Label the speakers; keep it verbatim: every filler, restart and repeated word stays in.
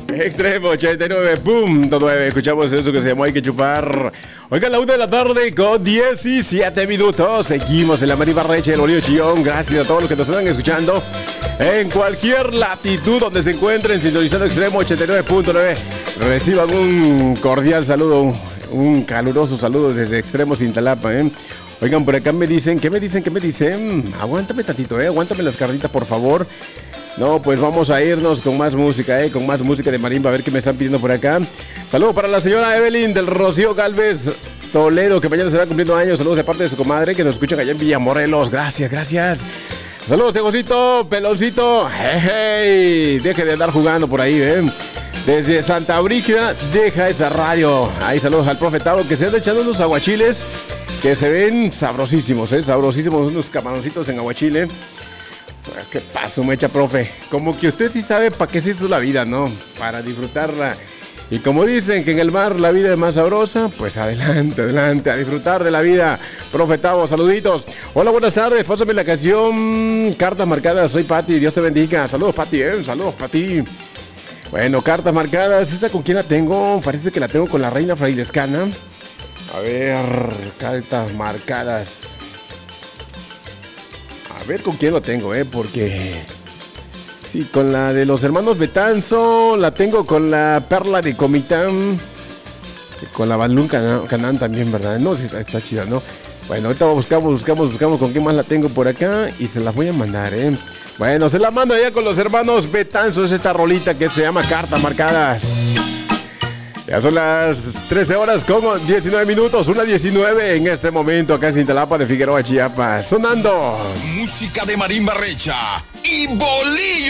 Speaker 1: Extremo ochenta y nueve punto nueve. Escuchamos eso que se llamó Hay que chupar. Oigan, la una de la tarde con diecisiete minutos. Seguimos en la Marimba Recha del Bolillo Chillón. Gracias a todos los que nos están escuchando en cualquier latitud donde se encuentren, sintonizando Extremo ochenta y nueve punto nueve. Reciban un cordial saludo, un caluroso saludo desde Extremo Cintalapa, ¿eh? Oigan, por acá me dicen, ¿qué me dicen? ¿Qué me dicen? Aguántame tantito, ¿eh? Aguántame las carnitas, por favor. No, pues vamos a irnos con más música, ¿eh? Con más música de marimba, a ver qué me están pidiendo por acá. Saludos para la señora Evelyn del Rocío Galvez Toledo, que mañana se va cumpliendo años. Saludos de parte de su comadre, que nos escuchan allá en Villamorelos. Gracias, gracias. Saludos, Tegocito, Peloncito. Hey, hey, deje de andar jugando por ahí, ¿eh? Desde Santa Brígida, deja esa radio. Ahí saludos al profe Tavo, que se anda echando unos aguachiles que se ven sabrosísimos, ¿eh? Sabrosísimos, unos camaroncitos en aguachile. ¿Qué paso, mecha, profe? Como que usted sí sabe para qué se hizo la vida, ¿no? Para disfrutarla. Y como dicen que en el mar la vida es más sabrosa, pues adelante, adelante, a disfrutar de la vida. Profe Tavo, saluditos. Hola, buenas tardes. Pásame la canción Cartas Marcadas. Soy Pati, Dios te bendiga. Saludos, Pati, ¿eh? Saludos, Pati. Bueno, Cartas Marcadas. ¿Esa con quién la tengo? Parece que la tengo con la reina frailescana. A ver, Cartas Marcadas. A ver con quién lo tengo, eh, porque sí, con la de los hermanos Betanzo, la tengo con la Perla de Comitán, con la Balún Canán también, ¿verdad? No, sí, está, está chida, ¿no? Bueno, ahorita buscamos, buscamos, buscamos con quién más la tengo por acá y se las voy a mandar, ¿eh? Bueno, se la mando allá con los hermanos Betanzo, es esta rolita que se llama Cartas Marcadas. Ya son las trece horas con diecinueve minutos, una diecinueve en este momento acá en Cintalapa de Figueroa, Chiapas. Sonando
Speaker 2: música de Marimba Recha y Bolillo